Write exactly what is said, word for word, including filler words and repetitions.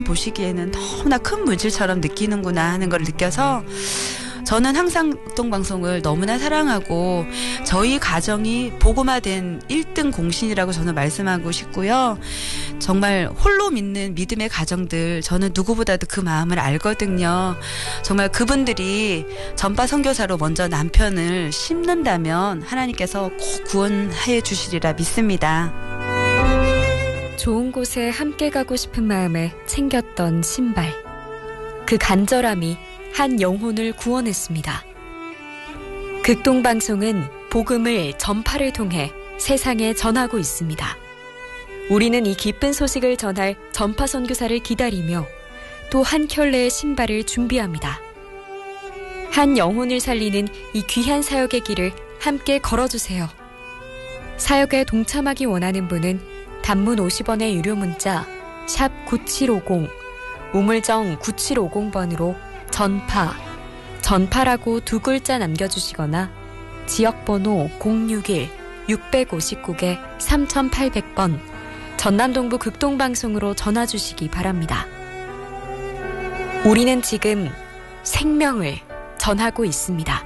보시기에는 너무나 큰 물질처럼 느끼는구나 하는 걸 느껴서 저는 항상 극동방송을 너무나 사랑하고 저희 가정이 복음화된 일 등 공신이라고 저는 말씀하고 싶고요. 정말 홀로 믿는 믿음의 가정들 저는 누구보다도 그 마음을 알거든요. 정말 그분들이 전파 선교사로 먼저 남편을 심는다면 하나님께서 꼭 구원해 주시리라 믿습니다. 좋은 곳에 함께 가고 싶은 마음에 챙겼던 신발. 그 간절함이 한 영혼을 구원했습니다. 극동방송은 복음을 전파를 통해 세상에 전하고 있습니다. 우리는 이 기쁜 소식을 전할 전파 선교사를 기다리며 또 한 켤레의 신발을 준비합니다. 한 영혼을 살리는 이 귀한 사역의 길을 함께 걸어주세요. 사역에 동참하기 원하는 분은 단문 오십 원의 유료 문자 샵 구칠오공, 우물정 구칠오공 번으로 전파, 전파라고 두 글자 남겨주시거나 지역번호 공육일 육오구 개 삼팔공 번 전남동부 극동방송으로 전화주시기 바랍니다. 우리는 지금 생명을 전하고 있습니다.